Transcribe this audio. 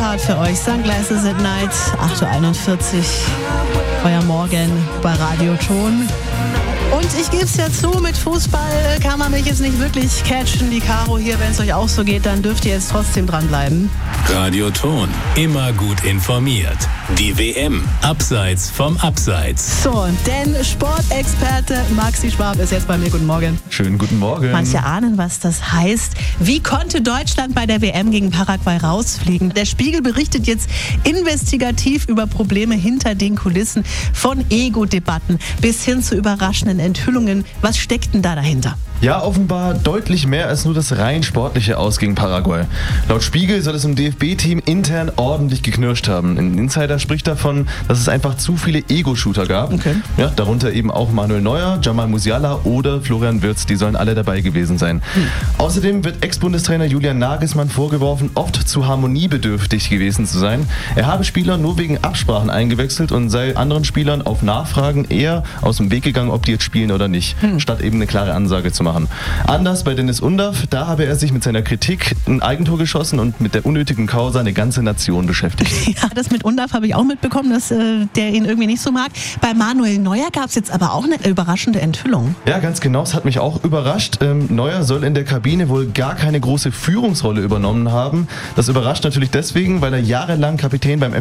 Grad für euch. Sunglasses at Night, 8.41 Uhr. Euer Morgen bei Radio Ton. Und ich gebe es ja zu, mit Fußball kann man mich jetzt nicht wirklich catchen. Die Caro hier, wenn es euch auch so geht, dann dürft ihr jetzt trotzdem dranbleiben. Radio Ton, immer gut informiert. Die WM, abseits vom Abseits. So, denn Sportexperte Maxi Schwab ist jetzt bei mir. Guten Morgen. Schönen guten Morgen. Manche ahnen, was das heißt. Wie konnte Deutschland bei der WM gegen Paraguay rausfliegen? Der Spiegel berichtet jetzt investigativ über Probleme hinter den Kulissen, von Ego-Debatten bis hin zu überraschenden Enthüllungen. Was steckt denn da dahinter? Ja, offenbar deutlich mehr als nur das rein sportliche Aus gegen Paraguay. Laut Spiegel soll es im DFB-Team intern ordentlich geknirscht haben. Ein Insider spricht davon, dass es einfach zu viele Ego-Shooter gab. Okay. Ja, darunter eben auch Manuel Neuer, Jamal Musiala oder Florian Wirtz. Die sollen alle dabei gewesen sein. Außerdem wird Ex-Bundestrainer Julian Nagelsmann vorgeworfen, oft zu harmoniebedürftig gewesen zu sein. Er habe Spieler nur wegen Absprachen eingewechselt und sei anderen Spielern auf Nachfragen eher aus dem Weg gegangen, ob die jetzt spielen oder nicht, statt eben eine klare Ansage zu machen. Anders bei Dennis Undaff, da habe er sich mit seiner Kritik ein Eigentor geschossen und mit der unnötigen Causa eine ganze Nation beschäftigt. Ja, das mit Undaff habe ich auch mitbekommen, dass der ihn irgendwie nicht so mag. Bei Manuel Neuer gab es jetzt aber auch eine überraschende Enthüllung. Ja, ganz genau, es hat mich auch überrascht. Neuer soll in der Kabine wohl gar keine große Führungsrolle übernommen haben. Das überrascht natürlich deswegen, weil er jahrelang Kapitän beim